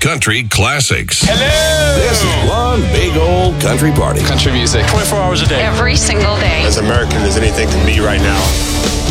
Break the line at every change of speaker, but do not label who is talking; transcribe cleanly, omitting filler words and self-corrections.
country classics.
Hello!
This is one big old country party.
Country music. 24 hours a day.
Every single day.
As American as anything can be right now.